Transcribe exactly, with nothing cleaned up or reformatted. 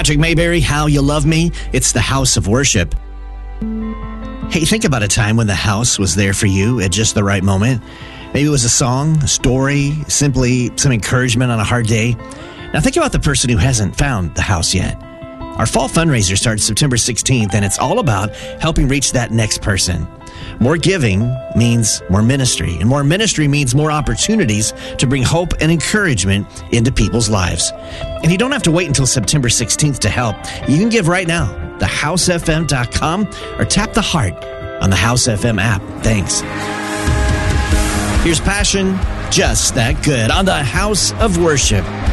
Patrick Mayberry, How You Love Me. It's the House of Worship. Hey, think about a time when the house was there for you at just the right moment. Maybe it was a song, a story, simply some encouragement on a hard day. Now think about the person who hasn't found the house yet. Our fall fundraiser starts September sixteenth, and it's all about helping reach that next person. More giving means more ministry, and more ministry means more opportunities to bring hope and encouragement into people's lives. And you don't have to wait until September sixteenth to help. You can give right now, the house f m dot com, or tap the heart on the House F M app. Thanks. Here's Passion, Just That Good on the House of Worship.